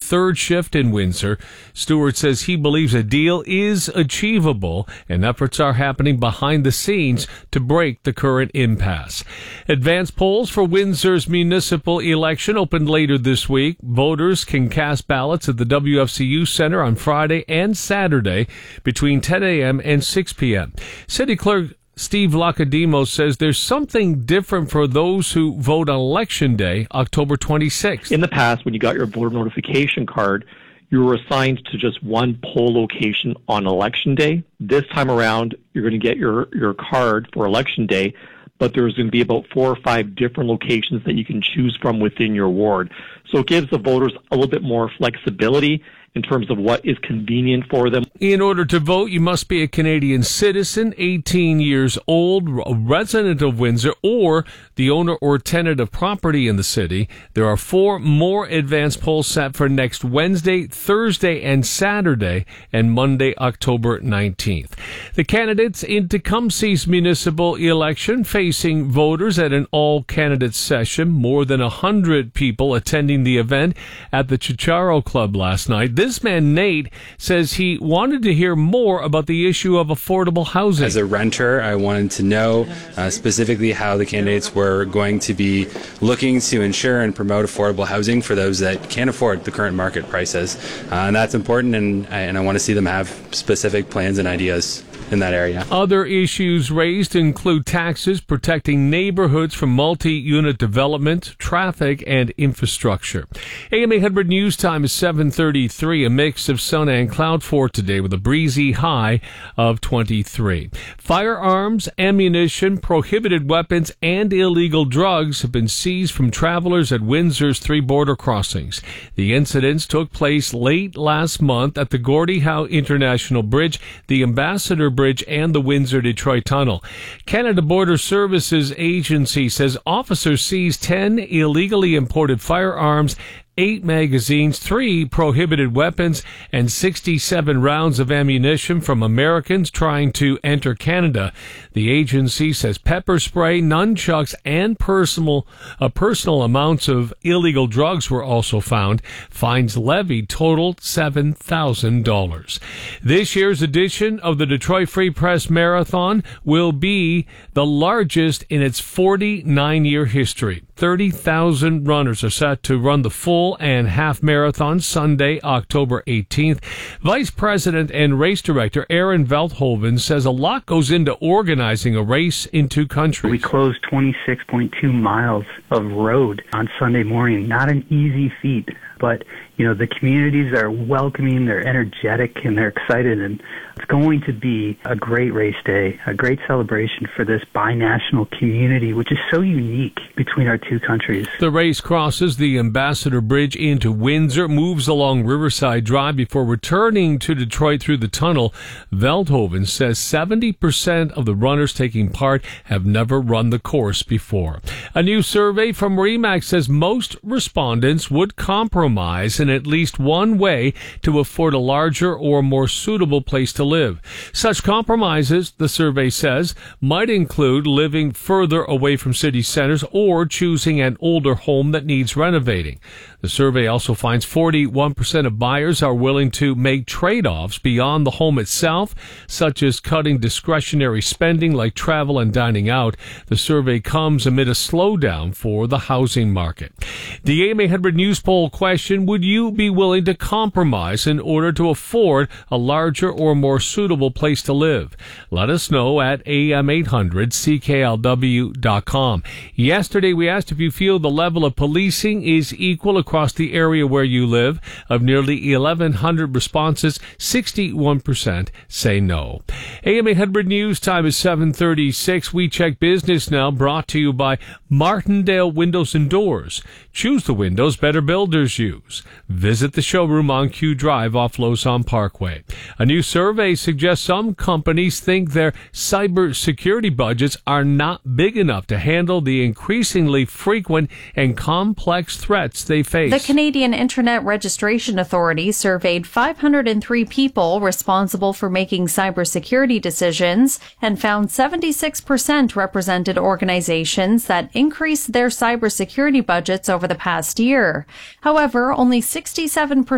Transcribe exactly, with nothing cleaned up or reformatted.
third shift in Windsor. Stewart says he believes a deal is achievable and efforts are happening behind the scenes to break the current impasse. Advance polls for Windsor's municipal election opened later this week. Voters can cast ballots at the W F C U Center on Friday and Saturday between ten a.m. and six p.m. City Clerk Steve Lacademo says there's something different for those who vote on Election Day, October twenty-sixth. In the past, when you got your voter notification card, you were assigned to just one poll location on Election Day. This time around, you're going to get your, your card for Election Day, but there's going to be about four or five different locations that you can choose from within your ward. So it gives the voters a little bit more flexibility in terms of what is convenient for them. In order to vote, you must be a Canadian citizen, eighteen years old, a resident of Windsor, or the owner or tenant of property in the city. There are four more advance polls set for next Wednesday, Thursday, and Saturday, and Monday, October nineteenth. The candidates in Tecumseh's municipal election facing voters at an all-candidate session. More than one hundred people attending the event at the Chicharo Club last night. This man, Nate, says he wanted to hear more about the issue of affordable housing. As a renter, I wanted to know uh, specifically how the candidates were going to be looking to ensure and promote affordable housing for those that can't afford the current market prices. Uh, and that's important, and, and I want to see them have specific plans and ideas in that area. Other issues raised include taxes, protecting neighborhoods from multi-unit development, traffic, and infrastructure. A M eight hundred News Time is seven thirty-three, a mix of sun and cloud for today with a breezy high of twenty-three. Firearms, ammunition, prohibited weapons, and illegal drugs have been seized from travelers at Windsor's three border crossings. The incidents took place late last month at the Gordie Howe International Bridge, the Ambassador Bridge, and the Windsor-Detroit Tunnel. Canada Border Services Agency says officers seized ten illegally imported firearms, eight magazines, three prohibited weapons, and sixty-seven rounds of ammunition from Americans trying to enter Canada. The agency says pepper spray, nunchucks, and personal, uh, personal amounts of illegal drugs were also found. Fines levied totaled seven thousand dollars. This year's edition of the Detroit Free Press Marathon will be the largest in its forty-nine-year history. thirty thousand runners are set to run the full and half marathon Sunday, October eighteenth. Vice President and race director Aaron Veldhoven says a lot goes into organizing a race in two countries. We closed twenty-six point two miles of road on Sunday morning. Not an easy feat, but you know, the communities are welcoming, they're energetic, and they're excited, and it's going to be a great race day, a great celebration for this binational community, which is so unique between our two countries. The race crosses the Ambassador Bridge into Windsor, moves along Riverside Drive before returning to Detroit through the tunnel. Veldhoven says seventy percent of the runners taking part have never run the course before. A new survey from RE/MAX says most respondents would compromise in at least one way to afford a larger or more suitable place to live. Such compromises, the survey says, might include living further away from city centers or choosing an older home that needs renovating. The survey also finds forty-one percent of buyers are willing to make trade-offs beyond the home itself, such as cutting discretionary spending like travel and dining out. The survey comes amid a slowdown for the housing market. The A M eight hundred News Poll question, would you be willing to compromise in order to afford a larger or more suitable place to live? Let us know at A M eight hundred C K L W dot com. Yesterday we asked if you feel the level of policing is equal across the area where you live. Of nearly eleven hundred responses, sixty-one percent say no. A M eight hundred News Time is seven thirty-six. We check business now, brought to you by Martindale Windows and Doors. Choose the windows better builders use. Visit the showroom on Q Drive off Lozon Parkway. A new survey suggests some companies think their cybersecurity budgets are not big enough to handle the increasingly frequent and complex threats they face. The Canadian Internet Registration Authority surveyed five hundred three people responsible for making cybersecurity decisions and found seventy-six percent represented organizations that increased their cybersecurity budgets over the past year. However, only sixty-seven percent